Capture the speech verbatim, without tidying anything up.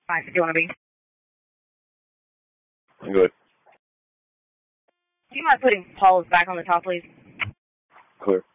Fine, if you want to be. Good. Do you mind putting Paul's back on the top, please? Clear.